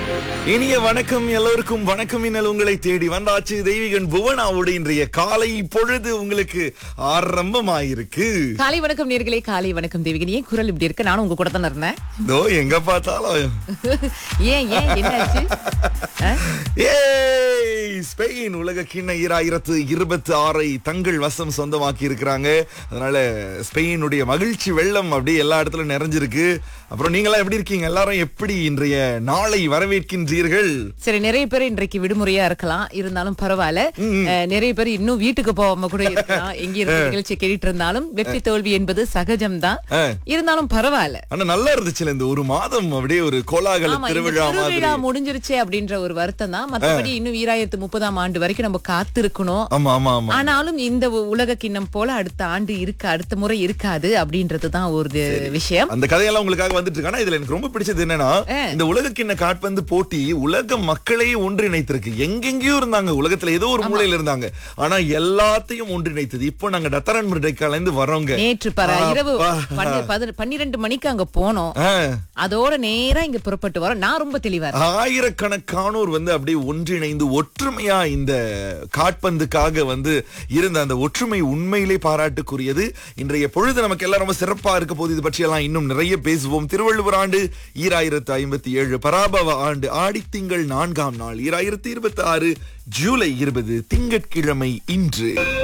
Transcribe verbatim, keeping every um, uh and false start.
இனிய வணக்கம் எல்லோருக்கும் வணக்கம். இன்னல் உங்களை தேடி வந்தாச்சு. தெய்வீகன் புவனாவோடு இன்றைய காலை பொழுது உங்களுக்கு ஆரம்பமாயிருக்கு. காலை வணக்கம் நேர்களே, காலை வணக்கம் தேவிகன். ஏன் குரல் இப்படி இருக்கு? நானும் உங்க கூட தானே இருந்தேன். இதோ எங்க பார்த்தாலும் ஏன் ஏன் என்னாச்சு? ஏய், ஸ்பெயின் உலக கிண்ண ஈராயிரத்து இருபத்தி ஆறை தங்கள் வசம் சொந்தமாக்கி இருக்கிறாங்க. அதனால ஸ்பெயினுடைய மகிழ்ச்சி வெள்ளம் அப்படியே எல்லா இடத்துலயும் நிறைஞ்சிருக்கு. அப்புறம் நீங்களாம் எப்படி இருக்கீங்க? எல்லாரும் எப்படி இன்றைய நாளை வரவேற்கின்றீர்கள்? சரி, நிறைய பேர் இன்றைக்கு விடுமுறையா இருக்கலாம், இருந்தாலும் பரவாயில்ல. அஹ், நிறைய பேர் இன்னும் வீட்டுக்கு போகாம கூட இருக்கலாம். எங்க இருக்க நிகழ்ச்சி கேட்டுட்டு இருந்தாலும் வெற்றி தோல்வி என்பது சகஜம்தான், இருந்தாலும் பரவாயில்ல. ஆனா நல்லா இருந்துச்சுல இந்த ஒரு மாதம் அப்படியே ஒரு கோலாகல ஆமா, இந்த திருவிழா மாதிரி. திருவிழா முடிஞ்சிருச்சு அப்படின்ற ஒரு வருத்தம் தான். மத்தபடி இன்னும் ஈராயிரத்து முப்பதாம் ஆண்டு வரைக்கும் நம்ம காத்திருக்கணும். ஆமா ஆமா ஆமா. ஆனாலும் இந்த உலக கிண்ணம் போல அடுத்த ஆண்டு இருக்கு, அடுத்த முறை இருக்காது அப்படின்றதுதான் ஒரு விஷயம். அந்த கதையெல்லாம் உங்களுக்காக வந்துட்டு இருக்கு. ஆனா இதுல எனக்கு ரொம்ப பிடிச்சது என்னன்னா, இந்த உலக கிண்ண காற்பந்து போட்டி உலக மக்களையே ஒன்றிணைத்திருக்கு. எங்கெங்கயோ இருந்தாங்க, உலகத்துல ஏதோ ஒரு மூலையில இருந்தாங்க, ஆனா எல்லாத்தையும் ஒன்றிணைத்தது. இப்போ நாங்க டத்தரன் மிருடைக்கால இருந்து வரோங்க. நேற்று பர இரவு பன்னிரண்டு மணிக்கு அங்க போனோம். அதோட நேரா இங்க புறப்பட்டு வரோம். நான் ரொம்ப தெளிவா ஆயிரக்கணக்கானோர் வந்து அப்படியே ஒன்றிணைந்து ஒற்றுமையா இந்த காற்பந்துக்காக வந்து இருந்த அந்த ஒற்றுமை உண்மையிலே பாராட்டுக்குரியது. இன்றைய பொழுது நமக்கு எல்லாம் ரொம்ப சிறப்பா இருக்க போது. இது பற்றி எல்லாம் இன்னும் நிறைய பேசுவோம். திருவள்ளுவர் ஆண்டு ஈராயிரத்து ஐம்பத்தி ஏழு, பராபவ ஆண்டு ஆடித்திங்கள் நான்காம் நாள் ஈராயிரத்து இருபத்தி ஆறு, ஜூலை இருபது, திங்கட்கிழமை இன்று.